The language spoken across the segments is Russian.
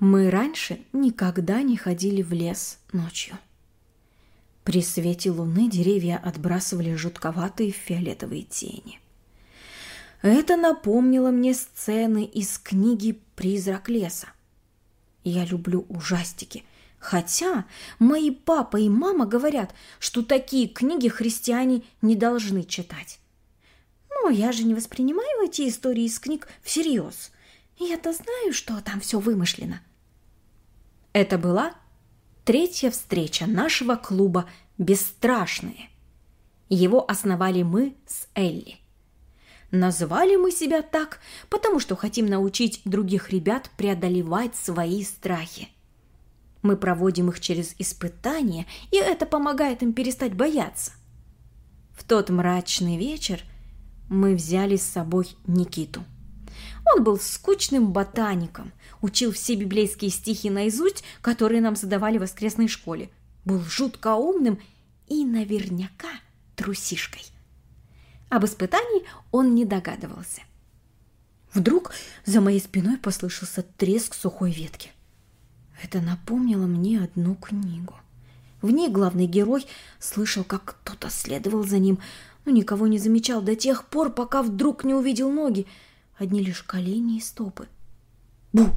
Мы раньше никогда не ходили в лес ночью. При свете луны деревья отбрасывали жутковатые фиолетовые тени. Это напомнило мне сцены из книги «Призрак леса». Я люблю ужастики, хотя мои папа и мама говорят, что такие книги христиане не должны читать. Но я же не воспринимаю эти истории из книг всерьез. Я-то знаю, что там все вымышлено. Это была третья встреча нашего клуба «Бесстрашные». Его основали мы с Элли. Назвали мы себя так, потому что хотим научить других ребят преодолевать свои страхи. Мы проводим их через испытания, и это помогает им перестать бояться. В тот мрачный вечер мы взяли с собой Никиту. Он был скучным ботаником, учил все библейские стихи наизусть, которые нам задавали в воскресной школе, был жутко умным и наверняка трусишкой. Об испытании он не догадывался. Вдруг за моей спиной послышался треск сухой ветки. Это напомнило мне одну книгу. В ней главный герой слышал, как кто-то следовал за ним, но никого не замечал до тех пор, пока вдруг не увидел ноги, одни лишь колени и стопы. Бу!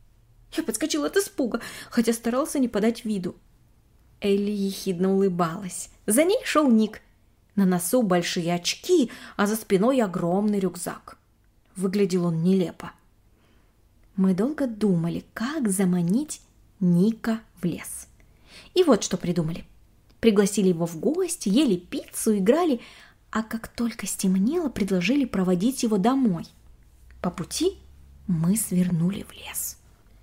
Я подскочил от испуга, хотя старался не подать виду. Элли ехидно улыбалась. За ней шел Ник. На носу большие очки, а за спиной огромный рюкзак. Выглядел он нелепо. Мы долго думали, как заманить Ника в лес. И вот что придумали. Пригласили его в гости, ели пиццу, играли, а как только стемнело, предложили проводить его домой. По пути мы свернули в лес.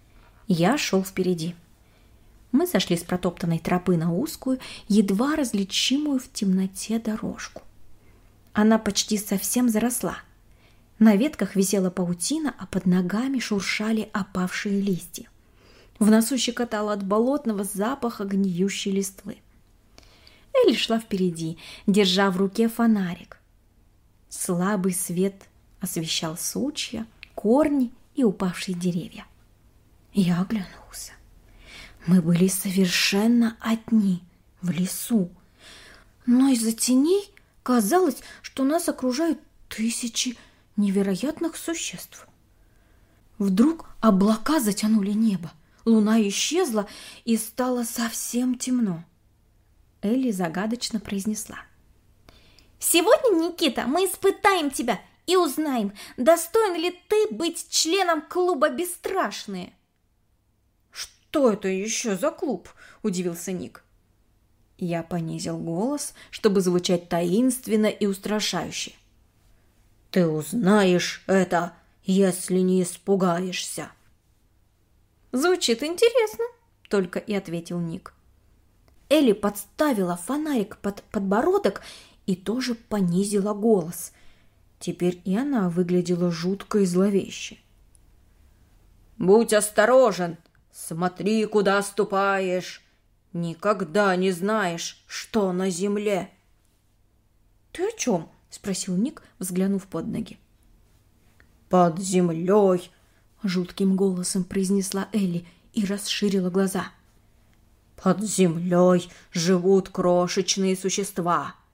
Я шел впереди. Мы сошли с протоптанной тропы на узкую, едва различимую в темноте дорожку. Она почти совсем заросла. На ветках висела паутина, а под ногами шуршали опавшие листья. В носу щекотало от болотного запаха гниющей листвы. Элли шла впереди, держа в руке фонарик. Слабый свет освещал сучья, корни и упавшие деревья. Я оглянулся. Мы были совершенно одни в лесу, но из-за теней казалось, что нас окружают тысячи невероятных существ. Вдруг облака затянули небо, луна исчезла и стало совсем темно. Элли загадочно произнесла: «Сегодня, Никита, мы испытаем тебя и узнаем, достоин ли ты быть членом клуба «Бесстрашные». «Что это еще за клуб?» – удивился Ник. Я понизил голос, чтобы звучать таинственно и устрашающе. «Ты узнаешь это, если не испугаешься». «Звучит интересно», – только и ответил Ник. Элли подставила фонарик под подбородок и тоже понизила голос. Теперь и она выглядела жутко и зловеще. «Будь осторожен! Смотри, куда ступаешь! Никогда не знаешь, что на земле!» «Ты о чем?» – спросил Ник, взглянув под ноги. «Под землей!» – жутким голосом произнесла Элли и расширила глаза. «Под землей живут крошечные существа.